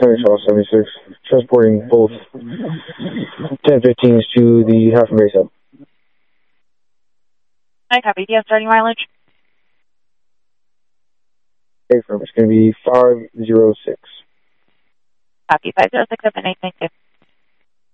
Charles 76, transporting both 1015s to the Halfmoon base hub. I copy. Do you have starting mileage? Okay, firm. It's going to be 506. Copy. 50678, thank you.